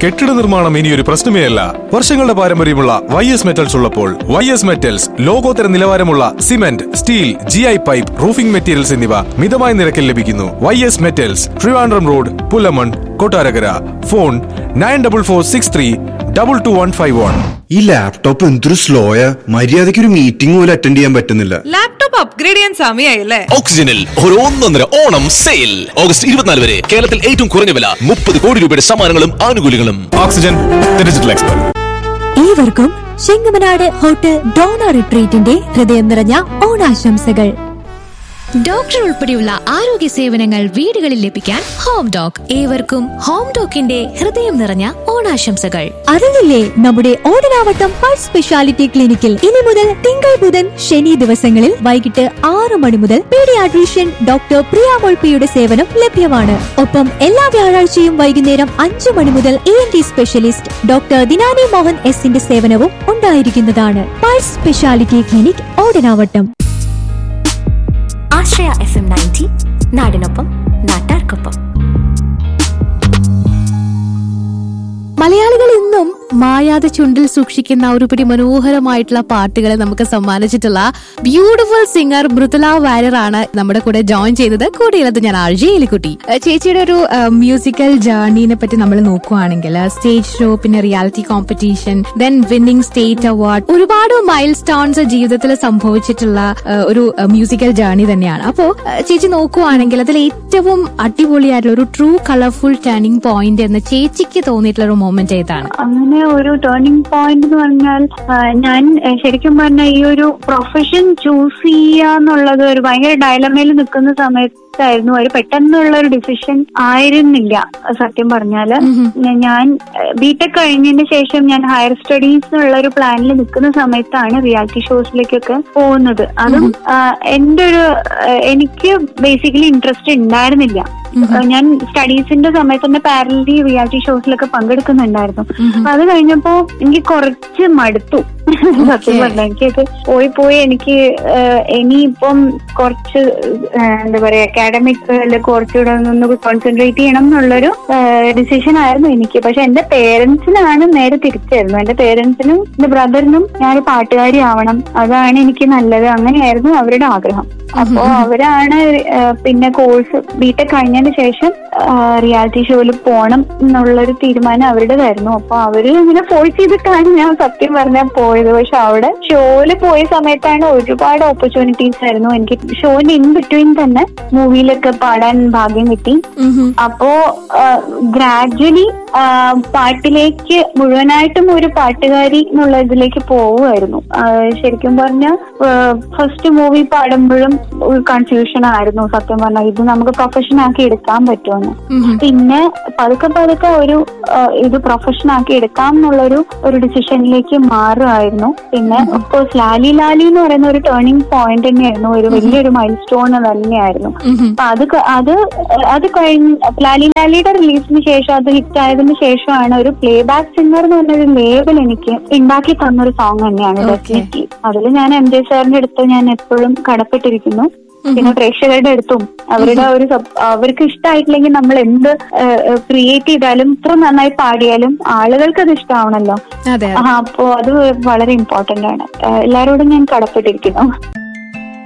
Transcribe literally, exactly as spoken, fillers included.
കെട്ടിട നിർമ്മാണം ഇനിയൊരു പ്രശ്നമേ അല്ല. വർഷങ്ങളുടെ പാരമ്പര്യമുള്ള വൈ എസ് മെറ്റൽസ് ഉള്ളപ്പോൾ വൈ എസ് മെറ്റൽസ് ലോകോത്തര നിലവാരമുള്ള cement, steel, G I pipe, roofing materials എന്നിവ മിതമായ നിരക്കിൽ ലഭിക്കുന്നു. Y S metals, Trivandrum road, Pulamon, Kottarakkara. Phone nine double four six three double two one five one. ഈ ലാപ്ടോപ്പ് എന്തൊരു സ്ലോയാ, മര്യാദയ്ക്ക് ഒരു മീറ്റിംഗ് പോലും അറ്റൻഡ് ചെയ്യാൻ പറ്റുന്നില്ല. ലാപ്ടോപ്പ് അപ്ഗ്രേഡ് ചെയ്യാൻ സമയമായില്ലേ? ഓക്സിജനിൽ ഒരു ഒന്നൊന്നര ഓണം സെയിൽ ഓഗസ്റ്റ് ഇരുപത്തിനാല് വരെ. കേരളത്തിൽ ഏറ്റവും കുറഞ്ഞ വില, മുപ്പത് കോടി രൂപയുടെ സമ്മാനങ്ങളും ആനുകൂല്യങ്ങളും. Oxygen digital expert. ഏവർക്കും ചെങ്ങമനാട് ഹോട്ടൽ ഡോണ റിട്രീറ്റിന്റെ ഹൃദയം നിറഞ്ഞ ഓണാശംസകൾ. ഡോക്ടർ ഉൾപ്പെടെയുള്ള ആരോഗ്യ സേവനങ്ങൾ വീടുകളിൽ ലഭിക്കാൻ ഹോം ഡോക്. ഏവർക്കും ഹോം ഡോക്കിന്റെ ഹൃദയം നിറഞ്ഞ ഓണാശംസകൾ. അറിയില്ലേ, നമ്മുടെ ഓടനാവട്ടം പൾസ് സ്പെഷ്യാലിറ്റി ക്ലിനിക്കിൽ ഇനി മുതൽ തിങ്കൾ ബുധൻ ശനി ദിവസങ്ങളിൽ വൈകിട്ട് ആറ് മണി മുതൽ പീഡിയാട്രീഷ്യൻ ഡോക്ടർ പ്രിയ മുൾപ്പിയുടെ സേവനം ലഭ്യമാണ്. ഒപ്പം എല്ലാ വ്യാഴാഴ്ചയും വൈകുന്നേരം അഞ്ചു മണി മുതൽ E N T specialist doctor ദിനാനി Mohan എസിന്റെ സേവനവും ഉണ്ടായിരിക്കുന്നതാണ്. Pulse speciality clinic, Odanavattam. ആശ്രയ എഫ് എം നയൻറ്റി, നാടിനൊപ്പം നാട്ടാർക്കൊപ്പം. മലയാളികൾ ഇന്നും മായാതെ ചുണ്ടിൽ സൂക്ഷിക്കുന്ന ഒരുപിടി മനോഹരമായിട്ടുള്ള പാട്ടുകളെ നമുക്ക് സമ്മാനിച്ചിട്ടുള്ള ബ്യൂട്ടിഫുൾ സിംഗർ മൃദുല വാര്യർ ആണ് നമ്മുടെ കൂടെ ജോയിൻ ചെയ്തത്. കൂടെയുള്ളത് ഞാൻ ആർജെ എലിക്കുട്ടി. ചേച്ചിയുടെ ഒരു മ്യൂസിക്കൽ ജേർണിനെ പറ്റി നമ്മൾ നോക്കുവാണെങ്കിൽ സ്റ്റേജ് ഷോ, പിന്നെ reality competition, then winning state award, ഒരുപാട് മൈൽ സ്റ്റോൺസ് ജീവിതത്തിൽ സംഭവിച്ചിട്ടുള്ള ഒരു മ്യൂസിക്കൽ ജേർണി തന്നെയാണ്. അപ്പോ ചേച്ചി നോക്കുവാണെങ്കിൽ അതിൽ ഏറ്റവും അടിപൊളിയായിട്ടുള്ള ഒരു ട്രൂ കളർഫുൾ ടേണിംഗ് പോയിന്റ് എന്ന് ചേച്ചിക്ക് തോന്നിയിട്ടുള്ള ഒരു മൊമെന്റ് ഏതാണ്? അങ്ങനെ ഒരു ടേണിംഗ് പോയിന്റ് എന്ന് പറഞ്ഞാൽ, ഞാൻ ശരിക്കും പറഞ്ഞാൽ ഈ ഒരു പ്രൊഫഷൻ ചൂസ് ചെയ്യാന്നുള്ളത് ഒരു ഭയങ്കര ഡയലമയിൽ നിൽക്കുന്ന സമയത്തായിരുന്നു. ഒരു പെട്ടെന്നുള്ള ഒരു ഡിസിഷൻ ആയിരുന്നില്ല സത്യം പറഞ്ഞാല്. ഞാൻ ബിടെക് കഴിഞ്ഞതിന് ശേഷം ഞാൻ ഹയർ സ്റ്റഡീസ് എന്നുള്ള ഒരു പ്ലാനിൽ നിൽക്കുന്ന സമയത്താണ് റിയാലിറ്റി ഷോസിലേക്കൊക്കെ പോകുന്നത്. അതും എന്റെ ഒരു എനിക്ക് ബേസിക്കലി ഇൻട്രസ്റ്റ് ഉണ്ടായിരുന്നില്ല. ഞാൻ സ്റ്റഡീസിന്റെ സമയത്ത് തന്നെ പാരലി റിയാലിറ്റി ഷോസിലൊക്കെ പങ്കെടുക്കുന്നുണ്ടായിരുന്നു. അപ്പൊ അത് കഴിഞ്ഞപ്പോ എനിക്ക് കുറച്ച് മടുത്തു സത്യം പറഞ്ഞാൽ. എനിക്കൊക്കെ പോയി പോയി എനിക്ക് ഇനിയിപ്പം കുറച്ച് എന്താ പറയാ അക്കാഡമിക്കില് കുറച്ചുകൂടെ ഒന്ന് കോൺസെൻട്രേറ്റ് ചെയ്യണം എന്നുള്ളൊരു ഡിസിഷൻ ആയിരുന്നു എനിക്ക്. പക്ഷെ എന്റെ പേരൻസിനാണ് നേരെ തിരിച്ചായിരുന്നു. എന്റെ പേരൻസിനും എന്റെ ബ്രദറിനും ഞാൻ പാട്ടുകാരി ആവണം, അതാണ് എനിക്ക് നല്ലത്, അങ്ങനെയായിരുന്നു അവരുടെ ആഗ്രഹം. അപ്പോ അവരാണ് പിന്നെ കോഴ്സ് ബിടെക് കഴിഞ്ഞതിന് ശേഷം റിയാലിറ്റി ഷോയിൽ പോണം എന്നുള്ളൊരു തീരുമാനം അവരുടേതായിരുന്നു. അപ്പൊ അവര് ഇങ്ങനെ ഫോഴ്സ് ചെയ്തിട്ടാണ് ഞാൻ സത്യം പറഞ്ഞാൽ പോയത്. പക്ഷെ അവിടെ ഷോയില് പോയ സമയത്താണ് ഒരുപാട് ഓപ്പർച്യൂണിറ്റീസ് ആയിരുന്നു എനിക്ക്. ഷോയിന് ഇൻ ബിറ്റ്വീൻ തന്നെ മൂവിയിലൊക്കെ പാടാൻ ഭാഗ്യം കിട്ടി. അപ്പോ ഗ്രാജുവലി പാട്ടിലേക്ക് മുഴുവനായിട്ടും ഒരു പാട്ടുകാരി എന്നുള്ള ഇതിലേക്ക് പോവുമായിരുന്നു. ശരിക്കും പറഞ്ഞാൽ ഫസ്റ്റ് മൂവി പാടുമ്പോഴും ഒരു കൺഫ്യൂഷൻ ആയിരുന്നു സത്യം പറഞ്ഞാൽ, ഇത് നമുക്ക് പ്രൊഫഷൻ ആക്കി എടുക്കാൻ പറ്റുമെന്ന്. പിന്നെ പതുക്കെ പതുക്കെ ഒരു ഇത് പ്രൊഫഷൻ ആക്കി എടുക്കാം എന്നുള്ളൊരു ഒരു ഡിസിഷനിലേക്ക് മാറുമായിരുന്നു. പിന്നെ ഓഫ്കോഴ്സ് ലാലി ലാലി എന്ന് പറയുന്ന ഒരു ടേണിംഗ് പോയിന്റ് തന്നെയായിരുന്നു, ഒരു വലിയൊരു മൈൽ സ്റ്റോൺ തന്നെയായിരുന്നു. അപ്പൊ അത് അത് അത് കഴിഞ്ഞ് ലാലി ലാലിയുടെ റിലീസിന് ശേഷം, അത് ഹിറ്റ് ആയതിനു ശേഷമാണ് ഒരു പ്ലേ ബാക്ക് സിംഗർ എന്ന് പറഞ്ഞൊരു ലേബൽ എനിക്ക് ഉണ്ടാക്കി തന്നൊരു സോങ് തന്നെയാണ് ഡെഫിനറ്റ്ലി. അതിൽ ഞാൻ എം ജെ സാറിന്റെ അടുത്ത് ഞാൻ എപ്പോഴും കടപ്പെട്ടിരിക്കുന്നു. പിന്നെ പ്രേക്ഷകരുടെ അടുത്തും അവരുടെ ഒരു അവർക്ക് ഇഷ്ടമായിട്ടില്ലെങ്കിൽ നമ്മൾ എന്ത് ക്രിയേറ്റ് ചെയ്താലും ഇത്ര നന്നായി പാടിയാലും ആളുകൾക്ക് അത് ഇഷ്ടമാവണല്ലോ. അപ്പോ അത് വളരെ ഇമ്പോർട്ടന്റ് ആണ്. എല്ലാവരോടും ഞാൻ കടപ്പെട്ടിരിക്കുന്നു.